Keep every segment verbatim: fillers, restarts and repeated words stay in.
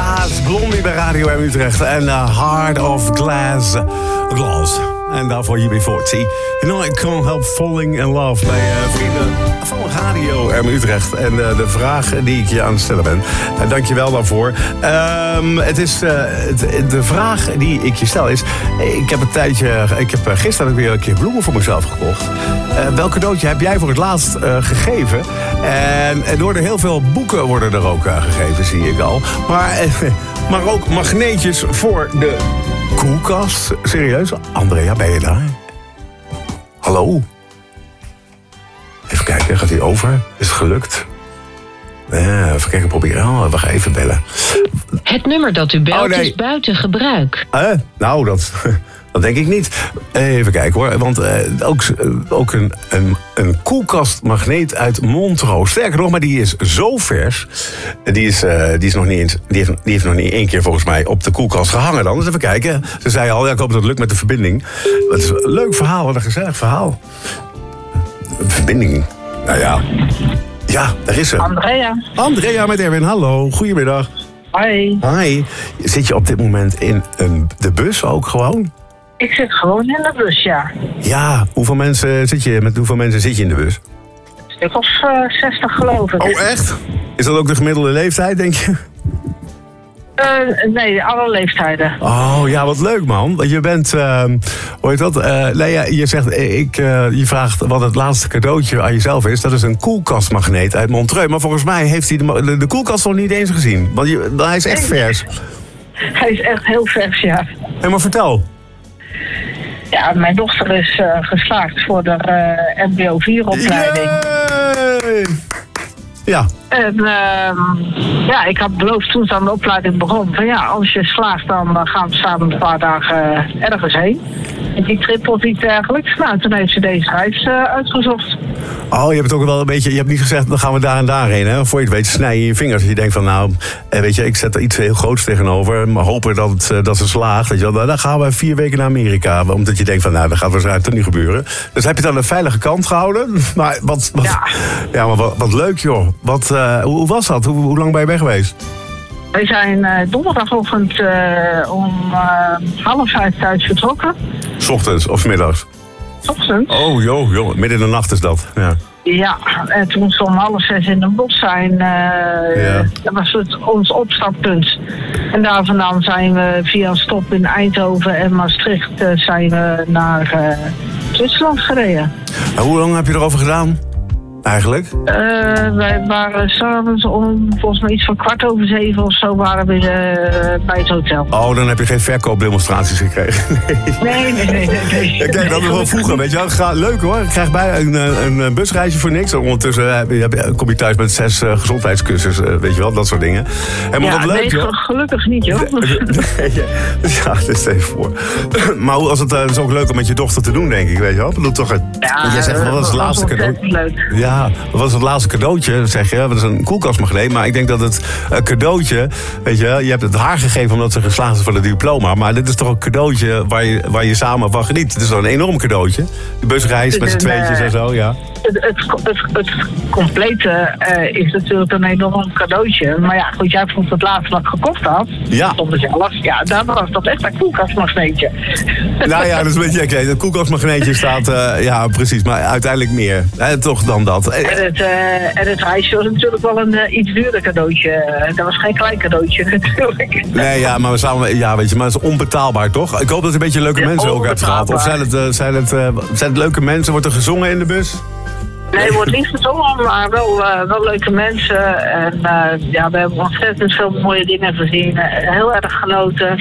Ja, het is Blondie bij Radio M Utrecht. En uh, Heart of Glass. Glass. En daarvoor U B veertig. You know, I can't help falling in love. Bij uh, vrienden van Radio M Utrecht. En uh, de vraag die ik je aan het stellen ben. En dank je wel daarvoor. Um, het is, uh, het, de vraag die ik je stel is... Ik heb een tijdje... Ik heb uh, gisteren weer een keer bloemen voor mezelf gekocht. Uh, welk cadeautje heb jij voor het laatst uh, gegeven? En, en door de heel veel boeken worden er ook uh, gegeven, zie ik al. Maar, uh, maar ook magneetjes voor de koelkast. Serieus? Andrea, ben je daar? Hallo? Even kijken, gaat hij over? Is het gelukt? Ja, even kijken, proberen. Oh, we gaan even bellen. Het nummer dat u belt oh, nee. is buiten gebruik. Uh, nou, dat, dat denk ik niet. Even kijken hoor, want uh, ook, uh, ook een, een, een koelkastmagneet uit Montreux. Sterker nog, maar die is zo vers. Die, is, uh, die, is nog niet eens, die, heeft, die heeft nog niet één keer volgens mij op de koelkast gehangen dan. Dus even kijken. Ze zei al, ja, ik hoop dat het lukt met de verbinding. Het is een leuk verhaal, wat een gezellig verhaal. Verbinding, nou ja... Ja, daar is ze. Andrea. Andrea met Erwin, hallo. Goedemiddag. Hoi. Hi. Zit je op dit moment in een, de bus ook gewoon? Ik zit gewoon in de bus, ja. Ja, hoeveel mensen zit je, met hoeveel mensen zit je in de bus? Een stuk of uh, zestig geloof ik. Oh, echt? Is dat ook de gemiddelde leeftijd, denk je? Uh, nee, alle leeftijden. Oh, ja, wat leuk, man. Je bent, uh, hoe heet dat? Uh, nee, ja, je zegt, ik, uh, je vraagt wat het laatste cadeautje aan jezelf is. Dat is een koelkastmagneet uit Montreux. Maar volgens mij heeft hij de, de, de koelkast nog niet eens gezien. Want je, hij is echt vers. Hij is echt heel vers, ja. Hé, maar vertel. Ja, mijn dochter is uh, geslaagd voor de uh, M B O vier opleiding. Yay! Ja. En uh, ja, ik had beloofd toen ze aan de opleiding begon... van ja, als je slaagt, dan gaan we samen een paar dagen uh, ergens heen. En die trip of iets dergelijks. Nou, toen heeft ze deze reis uh, uitgezocht. Oh, je hebt het ook wel een beetje... Je hebt niet gezegd, dan gaan we daar en daarheen, hè? Voor je het weet, snij je je vingers. Je denkt van, nou, weet je, ik zet er iets heel groots tegenover... maar hopen dat, dat ze slaagt. Weet je wel. Dan gaan we vier weken naar Amerika. Omdat je denkt van, nou, dat gaat waarschijnlijk toch niet gebeuren. Dus heb je het aan de veilige kant gehouden. Maar wat, wat, ja. Ja, maar wat, wat leuk, joh. Wat, uh, hoe, hoe was dat? Hoe, hoe lang ben je weg geweest? Wij zijn uh, donderdagochtend uh, om uh, half vijf thuis vertrokken. 's Ochtends of 's middags? 's Ochtends. Oh, joh, joh, midden in de nacht is dat. Ja, ja en toen we om half zes in het bos zijn, uh, ja. dat was het ons opstappunt. En daar vandaan zijn we via een stop in Eindhoven en Maastricht uh, zijn we naar uh, Zwitserland gereden. En hoe lang heb je erover gedaan? Eigenlijk? Uh, wij waren s'avonds om volgens mij iets van kwart over zeven of zo waren we uh, bij het hotel. Oh, dan heb je geen verkoopdemonstraties gekregen. Nee, nee, nee. nee, nee. Ja, kijk, dat is wel vroeger, weet je wel. Ga, leuk hoor, ik krijg bij een, een, een busreisje voor niks. Ondertussen heb je, kom je thuis met zes uh, gezondheidscursussen, uh, weet je wel, dat soort dingen. Helemaal ja, wat leuk, nee, joh. Gelukkig niet, joh. Nee, ja, dat is even voor. Maar als het uh, is ook leuk om met je dochter te doen, denk ik, weet je wel. Ik bedoel, toch het, ja, jij zegt, wat was het laatste cadeau? Leuk. Ja, wat was het laatste cadeautje, zeg je. Dat is een koelkastmagneet. Maar ik denk dat het uh, cadeautje, weet je, je hebt het haar gegeven omdat ze geslaagd is voor het diploma. Maar dit is toch een cadeautje waar je, waar je samen van geniet. Het is toch een enorm cadeautje. De busreis met z'n tweetjes en zo, ja. Het, het, het, het complete uh, is natuurlijk een enorm cadeautje. Maar ja, goed, jij vond het laatste wat ik gekocht had. Ja. Stond zelf. Ja, daar was dat echt een koelkastmagneetje. Nou ja, dat is een beetje oké. Het koelkastmagneetje staat, uh, ja, precies. Maar uiteindelijk meer. Eh, toch dan dat. En het, uh, en het reisje was natuurlijk wel een uh, iets duurder cadeautje. Dat was geen klein cadeautje natuurlijk. Nee, ja, maar we samen, ja, weet je, maar het is onbetaalbaar, toch? Ik hoop dat je een beetje leuke ja, mensen ook hebt gehad. Of zijn het, uh, zijn, het, uh, zijn het leuke mensen? Wordt er gezongen in de bus? Nee, het wordt niet gezongen, maar wel, uh, wel leuke mensen. En uh, ja, we hebben ontzettend veel mooie dingen gezien. Uh, heel erg genoten.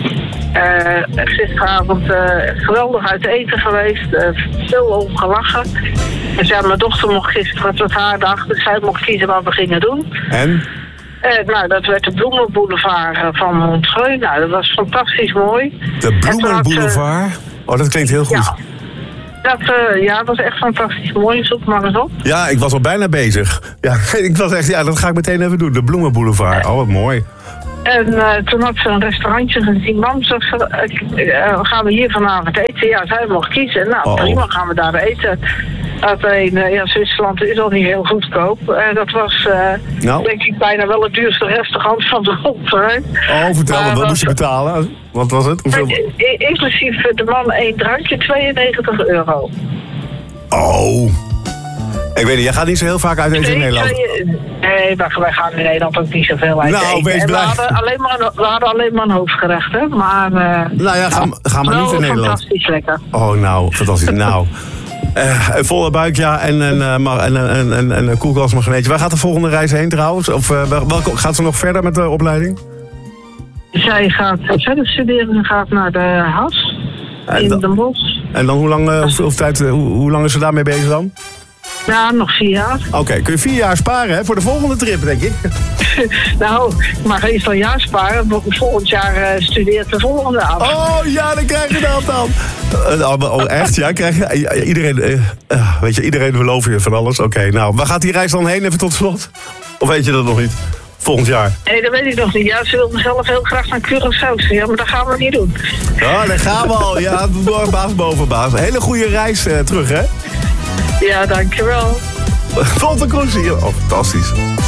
Uh, gisteravond uh, geweldig uit eten geweest. Uh, veel om gelachen. Dus ja, mijn dochter mocht gisteren tot haar dag. Dus zij mocht kiezen wat we gingen doen. En? Uh, nou, dat werd de Bloemenboulevard uh, van Montreux. Nou, dat was fantastisch mooi. De Bloemenboulevard? Uh, oh, dat klinkt heel goed. Ja. Dat, uh, ja, dat was echt fantastisch mooi. Zoek maar eens op. Ja, ik was al bijna bezig. Ja, ik was echt, ja, dat ga ik meteen even doen. De Bloemenboulevard. Oh, wat mooi. En uh, toen had ze een restaurantje gezien. Mam, zegt ze, uh, gaan we hier vanavond eten? Ja, zij mocht kiezen. Nou, oh. prima, gaan we daar eten. Alleen, uh, ja, Zwitserland is al niet heel goedkoop. Uh, dat was, uh, nou. denk ik, bijna wel het duurste restaurant van de opdracht. Oh, vertel me, wat moest je betalen? Wat was het? Hoeveel? Uh, inclusief de man één drankje, tweeënnegentig euro. Oh. Ik weet niet, jij gaat niet zo heel vaak uit eten in Nederland. Nee, maar wij gaan in Nederland ook niet zoveel uit nou, eten. Wees blij. We hadden alleen maar een, we hadden alleen maar een hoofdgerecht, hè. Maar, uh, nou ja, ga, ga maar niet in Nederland. Fantastisch lekker. Oh, nou, fantastisch. Nou, uh, een volle buik, ja, en een uh, en, en, en, en, koelkastmagneetje. Waar gaat de volgende reis heen trouwens? Of uh, welke, gaat ze nog verder met de opleiding? Zij gaat verder studeren en gaat naar de H A S in dan, Den Bosch. En dan hoe lang, uh, hoeveel, hoeveel tijd, uh, hoe, hoe lang is ze daarmee bezig dan? Ja, nog vier jaar. Oké, okay, kun je vier jaar sparen hè, voor de volgende trip, denk ik? Nou, ik mag eerst al een jaar sparen. Volgend jaar uh, studeert de volgende af. Oh ja, dan krijg je dat dan. Uh, oh, echt, ja? Krijg je, iedereen, uh, uh, weet je, iedereen belooft je van alles. Oké, okay, nou, waar gaat die reis dan heen, even tot slot? Of weet je dat nog niet? Volgend jaar? Nee, dat weet ik nog niet. Ja, ze wil mezelf heel graag naar Curaçao. Ja, maar dat gaan we niet doen. Ja, daar gaan we al. Ja, baas boven baas. Hele goede reis uh, terug, hè? Ja, dankjewel. Tot de cruise hier. Oh, fantastisch.